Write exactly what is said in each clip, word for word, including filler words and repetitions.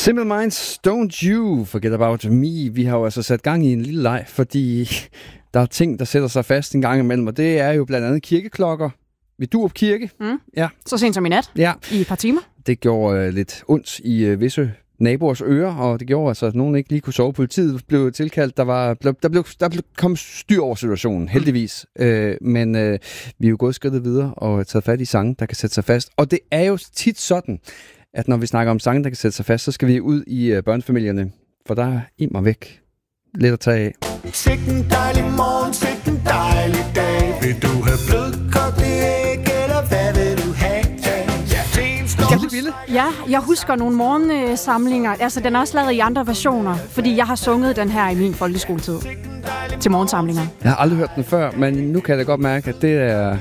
Simple Minds, Don't You Forget About Me. Vi har jo altså sat gang i en lille leg, fordi der er ting, der sætter sig fast en gang imellem, og det er jo blandt andet kirkeklokker. Ved Durup Kirke. Mm. Ja. Så sent som i nat. Ja. I et par timer. Det gjorde øh, lidt ondt i øh, visse naboers ører, og det gjorde altså, at nogen ikke lige kunne sove. Politiet blev tilkaldt. Der, var, der, der, blev, der blev kom styr over situationen, heldigvis. Mm. Øh, men øh, vi er jo gået skridtet videre og taget fat i sange, der kan sætte sig fast. Og det er jo tit sådan, at når vi snakker om sange, der kan sætte sig fast, så skal vi ud i øh, børnefamilierne. For der er immer væk lidt at tage af. Sikken dejlig morgen, sikken dejlig dag. Vil du have blødkogte æg, eller hvad vil du have? Jeg, hus- ja, jeg husker nogle morgensamlinger. Altså, den er også lavet i andre versioner, fordi jeg har sunget den her i min folkeskoletid til morgensamlinger. Jeg har aldrig hørt den før, men nu kan jeg da godt mærke, at det er...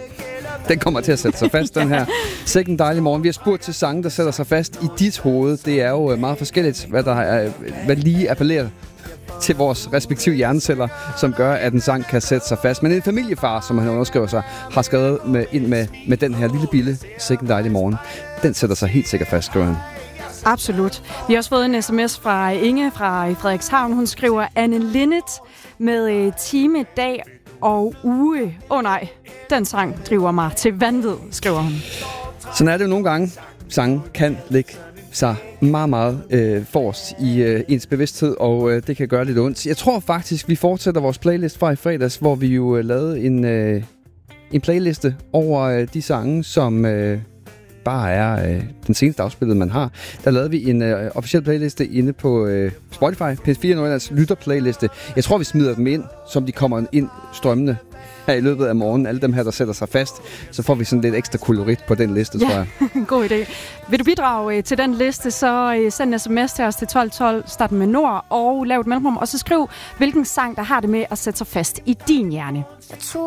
Den kommer til at sætte sig fast, den her. Sikke en dejlig morgen. Vi har spurgt til sange, der sætter sig fast i dit hoved. Det er jo meget forskelligt, hvad der er, hvad lige appellerer til vores respektive hjerneceller, som gør, at en sang kan sætte sig fast. Men en familiefar, som han underskriver sig, har skrevet med, ind med, med den her lille bille, Sikke en dejlig morgen. Den sætter sig helt sikkert fast, skriver han. Absolut. Vi har også fået en sms fra Inge fra Frederikshavn. Hun skriver, Anne Linnet med time, dag og uge. Åh oh, nej, den sang driver mig til vanvid, skriver hun. Sådan er det jo nogle gange. Sange kan ligge sig meget, meget øh, forrest i øh, ens bevidsthed, og øh, det kan gøre lidt ondt. Jeg tror faktisk, vi fortsætter vores playlist fra i fredags, hvor vi jo øh, lavede en, øh, en playliste over øh, de sange, som øh, bare er øh, den seneste afspillet, man har. Der lavede vi en øh, officiel playliste inde på øh, Spotify, P fire Nordjyllands lytterplayliste. Jeg tror, vi smider dem ind, som de kommer ind strømmende her i løbet af morgenen. Alle dem her, der sætter sig fast, så får vi sådan lidt ekstra kolorit på den liste, ja, tror jeg. God idé. Vil du bidrage øh, til den liste, så øh, send en sms til os til tolv tolv, start med Nord og lav et mellemrum, og så skriv, hvilken sang, der har det med at sætte sig fast i din hjerne. Jeg tog